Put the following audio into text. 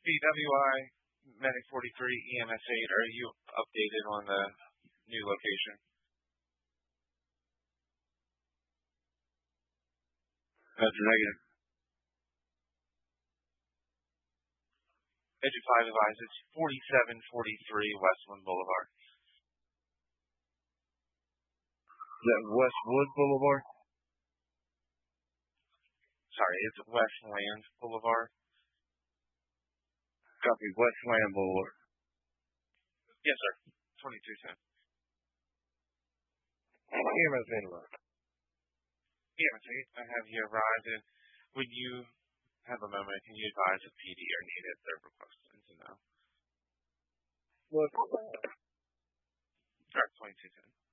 BWI Medic 43 EMS 8. Are you updated on the new location? That's negative. Edge 5 advises 4743 Westland Boulevard. Is that Westwood Boulevard? Sorry, it's Westland Boulevard. Copy, Westland Boulevard. Yes, sir. 2210. EMS anyway. EMS 8, I have you arrived, and when you have a moment, can you advise if PD are needed? They're requesting to know. What? All right, 2210.